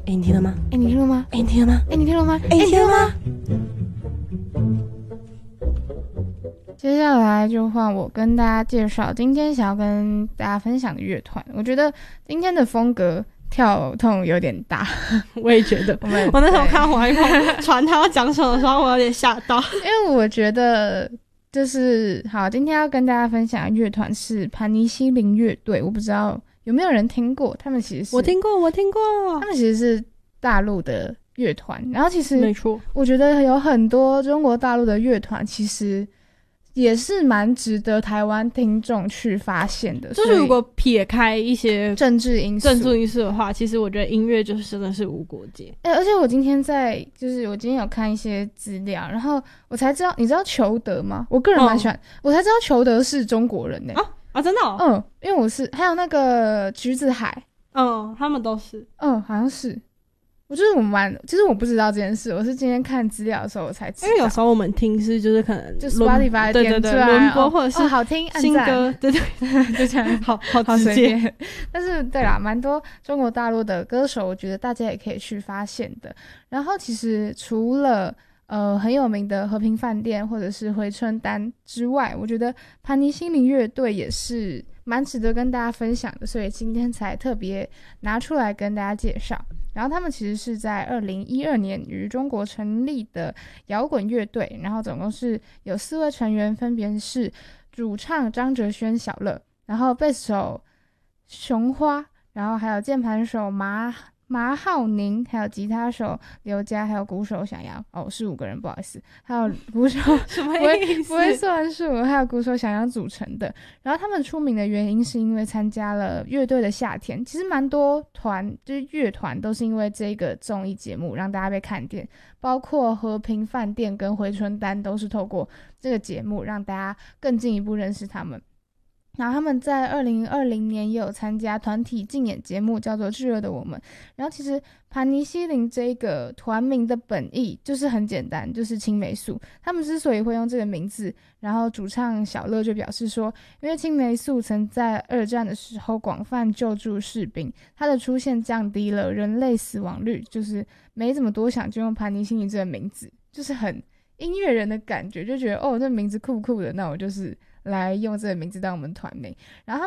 你听了吗？ 你听了吗？ 你听了吗？ 你听了吗？ 你听了吗？ 接下来就换我跟大家介绍今天想要跟大家分享的乐团。我觉得今天的风格跳动有点大， 我也觉得。我那时候看到黄一鹏传他要讲什么的时候，我有点吓到， 因为我觉得就是好，今天要跟大家分享的乐团是盘尼西林乐队。我不知道有没有人听过，他们其实是我听过， 他们其实是大陆的乐团。然后其实没错， 我觉得有很多中国大陆的乐团其实也是蛮值得台湾听众去发现的。 就是如果撇开一些政治因素的话，其实我觉得音乐就是真的是无国界。 而且我今天我今天有看一些资料，然后我才知道，你知道裘德吗？我个人蛮喜欢，我才知道裘德是中国人呢。 真的哦。 因为还有那个橘子海， 他们都是， 好像是。其实我不知道这件事，我是今天看资料的时候我才知道。 因为有时候我们听就是可能就 Spotify 点出来轮播或者是好听新歌，对就这样， 好直接。 但是对啦，蛮多中国大陆的歌手，我觉得大家也可以去发现的。然后其实除了很有名的和平饭店或者是回春丹之外，我觉得盘尼西林乐队也是蛮值得跟大家分享的，所以今天才特别拿出来跟大家介绍。然后他们其实是在2012年于中国成立的摇滚乐队，然后总共是有4位成员，分别是主唱张哲轩小乐，然后贝斯手熊花，然后还有键盘手马浩宁，还有吉他手刘佳，还有鼓手想要是5个人，不好意思，还有鼓手什么意思？ 不会算数，还有鼓手想要组成的。然后他们出名的原因是因为参加了乐队的夏天，其实蛮多就是乐团都是因为这个综艺节目让大家被看见，包括和平饭店跟回春丹都是透过这个节目让大家更进一步认识他们。然后他们在2020年也有参加团体竞演节目，叫做《炙热的我们》。然后其实盘尼西林这个团名的本意就是很简单，就是青霉素。他们之所以会用这个名字，然后主唱小乐就表示说，因为青霉素曾在2战的时候广泛救助士兵，它的出现降低了人类死亡率，就是没怎么多想就用盘尼西林这个名字，就是很音乐人的感觉，就觉得这名字酷酷的，那我就是来用这个名字当我们团名。然后